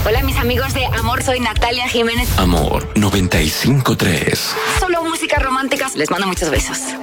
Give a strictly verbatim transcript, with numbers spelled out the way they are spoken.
Hola, mis amigos de Amor, soy Natalia Jiménez. Amor noventa y cinco tres. Solo música romántica. Les mando muchos besos.